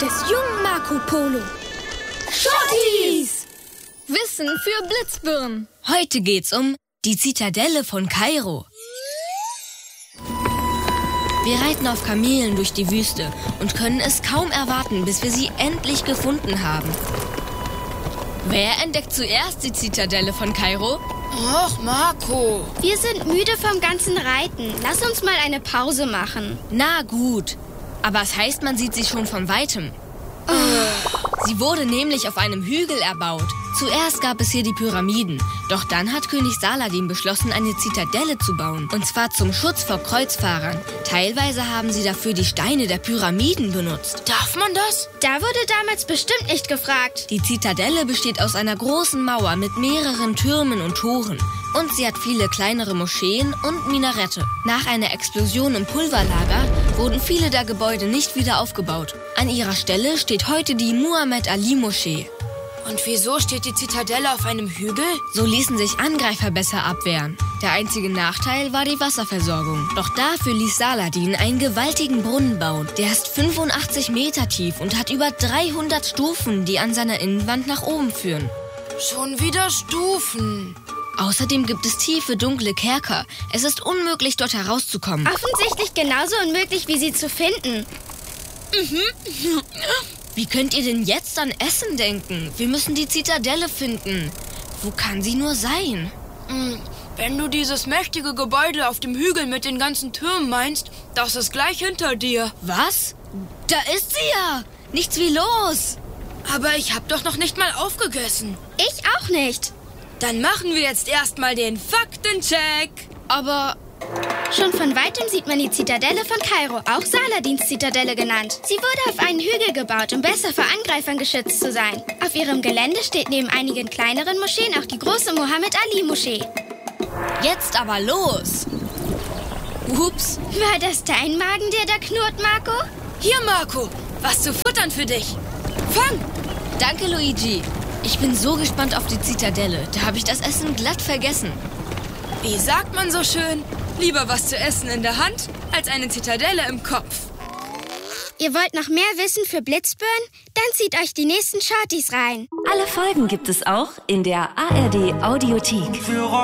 des jungen Marco Polo. Shorties! Wissen für Blitzbirnen. Heute geht's um die Zitadelle von Kairo. Wir reiten auf Kamelen durch die Wüste und können es kaum erwarten, bis wir sie endlich gefunden haben. Wer entdeckt zuerst die Zitadelle von Kairo? Och, Marco. Wir sind müde vom ganzen Reiten. Lass uns mal eine Pause machen. Na gut, aber es heißt, man sieht sie schon von Weitem. Sie wurde nämlich auf einem Hügel erbaut. Zuerst gab es hier die Pyramiden. Doch dann hat König Saladin beschlossen, eine Zitadelle zu bauen. Und zwar zum Schutz vor Kreuzfahrern. Teilweise haben sie dafür die Steine der Pyramiden benutzt. Darf man das? Da wurde damals bestimmt nicht gefragt. Die Zitadelle besteht aus einer großen Mauer mit mehreren Türmen und Toren. Und sie hat viele kleinere Moscheen und Minarette. Nach einer Explosion im Pulverlager wurden viele der Gebäude nicht wieder aufgebaut. An ihrer Stelle steht heute die Muhammad-Ali-Moschee. Und wieso steht die Zitadelle auf einem Hügel? So ließen sich Angreifer besser abwehren. Der einzige Nachteil war die Wasserversorgung. Doch dafür ließ Saladin einen gewaltigen Brunnen bauen. Der ist 85 Meter tief und hat über 300 Stufen, die an seiner Innenwand nach oben führen. Schon wieder Stufen. Außerdem gibt es tiefe, dunkle Kerker. Es ist unmöglich, dort herauszukommen. Offensichtlich genauso unmöglich, wie sie zu finden. Wie könnt ihr denn jetzt an Essen denken? Wir müssen die Zitadelle finden. Wo kann sie nur sein? Wenn du dieses mächtige Gebäude auf dem Hügel mit den ganzen Türmen meinst, das ist gleich hinter dir. Was? Da ist sie ja! Nichts wie los! Aber ich hab doch noch nicht mal aufgegessen. Ich auch nicht. Dann machen wir jetzt erstmal den Faktencheck. Aber Schon von Weitem sieht man die Zitadelle von Kairo, auch Saladins Zitadelle genannt. Sie wurde auf einen Hügel gebaut, um besser vor Angreifern geschützt zu sein. Auf ihrem Gelände steht neben einigen kleineren Moscheen auch die große Muhammad-Ali-Moschee. jetzt aber los! Ups, War das dein Magen, der da knurrt, Marco? Hier, Marco, was zu futtern für dich. Fang! danke Luigi. Ich bin so gespannt auf die Zitadelle. Da habe ich das Essen glatt vergessen. Wie sagt man so schön? Lieber was zu essen in der Hand, als eine Zitadelle im Kopf. Ihr wollt noch mehr Wissen für Blitzbirnen? Dann zieht euch die nächsten Shorties rein. Alle Folgen gibt es auch in der ARD Audiothek.